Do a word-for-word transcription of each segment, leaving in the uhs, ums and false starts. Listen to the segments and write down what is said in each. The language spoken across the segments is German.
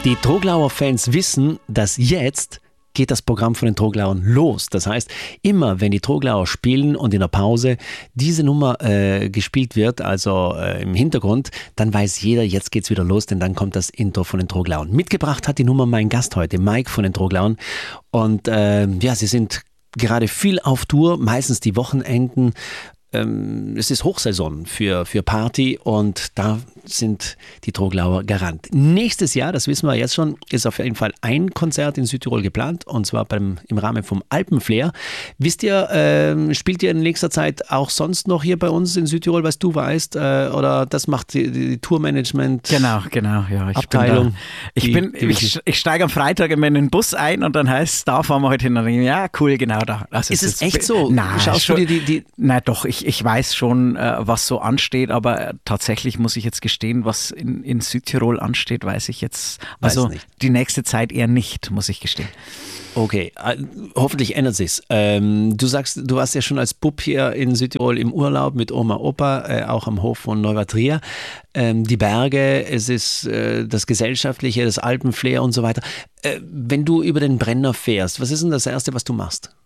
Die Troglauer Fans wissen, dass jetzt geht das Programm von den Troglauern los. Das heißt, immer wenn die Troglauer spielen und in der Pause diese Nummer äh, gespielt wird, also äh, im Hintergrund, dann weiß jeder, jetzt geht's wieder los, denn dann kommt das Intro von den Troglauern. Mitgebracht hat die Nummer mein Gast heute, Mike von den Troglauern. Und äh, ja, sie sind gerade viel auf Tour, meistens die Wochenenden. Ähm, es ist Hochsaison für, für Party und da sind die Troglauer Garant. Nächstes Jahr, das wissen wir jetzt schon, ist auf jeden Fall ein Konzert in Südtirol geplant und zwar beim, im Rahmen vom Alpenflair. Wisst ihr, äh, spielt ihr in nächster Zeit auch sonst noch hier bei uns in Südtirol, was du weißt, äh, oder das macht die, die Tourmanagement? Genau, genau, ja. Ich Abteilung. Bin da, ich, die, bin, die, ich, ich steige am Freitag in meinen Bus ein und dann heißt es, da fahren wir heute hin. Und dann, ja, cool, genau da. Also ist es, es echt so? Nein, Schaust schon, du dir die, die nein, doch, ich, ich weiß schon, äh, was so ansteht, aber äh, tatsächlich muss ich jetzt gestehen, was in, in Südtirol ansteht, weiß ich jetzt, also nicht. Die nächste Zeit eher nicht, muss ich gestehen. Okay, äh, hoffentlich ändert sich's. Ähm, du sagst, du warst ja schon als Bub hier in Südtirol im Urlaub mit Oma, Opa, äh, auch am Hof von Neuwartrier. Ähm, die Berge, es ist äh, das Gesellschaftliche, das Alpenflair und so weiter. Äh, wenn du über den Brenner fährst, was ist denn das Erste, was du machst?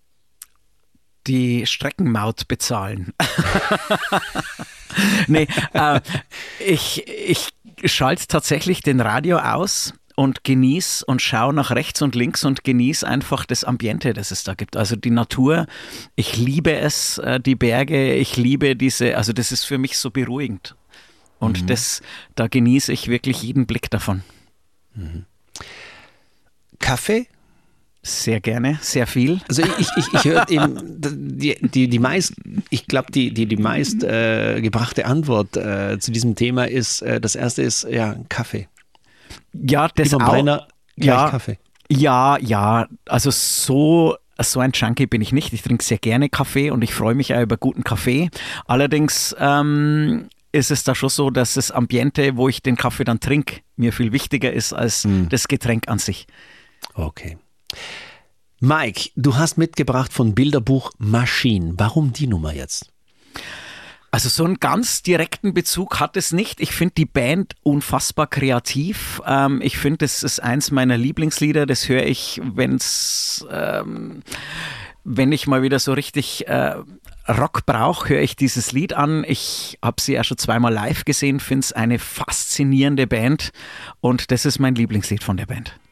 Die Streckenmaut bezahlen. nee, äh, ich, ich schalte tatsächlich den Radio aus und genieße und schaue nach rechts und links und genieße einfach das Ambiente, das es da gibt. Also die Natur, ich liebe es, äh, die Berge, ich liebe diese, also das ist für mich so beruhigend. Und mhm. das, da genieße ich wirklich jeden Blick davon. Mhm. Kaffee? Sehr gerne, sehr viel. Also ich, ich, ich höre eben die, die, die meist, ich glaube, die, die, die meist äh, gebrachte Antwort äh, zu diesem Thema ist, äh, das erste ist, ja, Kaffee. Ja, das Über den auch. Brenner gleich Ja, Kaffee. Ja, ja, also so, so ein Junkie bin ich nicht. Ich trinke sehr gerne Kaffee und ich freue mich auch über guten Kaffee. Allerdings ähm, ist es da schon so, dass das Ambiente, wo ich den Kaffee dann trinke, mir viel wichtiger ist als hm. das Getränk an sich. Okay. Mike, du hast mitgebracht von Bilderbuch Machine. Warum die Nummer jetzt? Also so einen ganz direkten Bezug hat es nicht. Ich finde die Band unfassbar kreativ. Ähm, ich finde, das ist eins meiner Lieblingslieder. Das höre ich, wenn's, ähm, wenn ich mal wieder so richtig äh, Rock brauche, höre ich dieses Lied an. Ich habe sie ja schon zweimal live gesehen, finde es eine faszinierende Band und das ist mein Lieblingslied von der Band.